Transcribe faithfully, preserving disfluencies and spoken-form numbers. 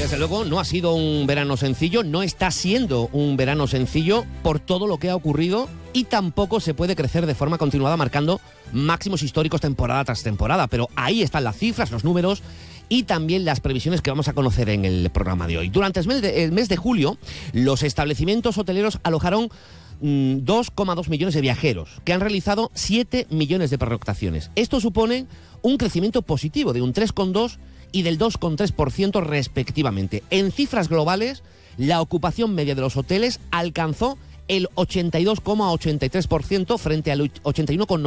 desde luego no ha sido un verano sencillo, no está siendo un verano sencillo por todo lo que ha ocurrido y tampoco se puede crecer de forma continuada marcando máximos históricos temporada tras temporada, pero ahí están las cifras, los números y también las previsiones que vamos a conocer en el programa de hoy. Durante el mes de, el mes de julio, los establecimientos hoteleros alojaron mmm, dos coma dos millones de viajeros, que han realizado siete millones de pernoctaciones. Esto supone un crecimiento positivo de un tres coma dos y del dos coma tres por ciento respectivamente. En cifras globales, la ocupación media de los hoteles alcanzó el ochenta y dos coma ochenta y tres por ciento frente al ochenta y uno coma